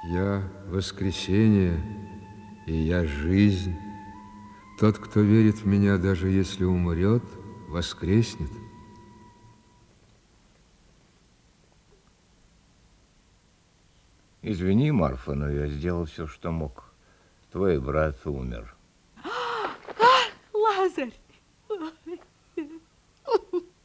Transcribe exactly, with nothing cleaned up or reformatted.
Я воскресение, и я жизнь. Тот, кто верит в меня, даже если умрет, воскреснет. Извини, Марфа, но я сделал все, что мог. Твой брат умер. Лазарь!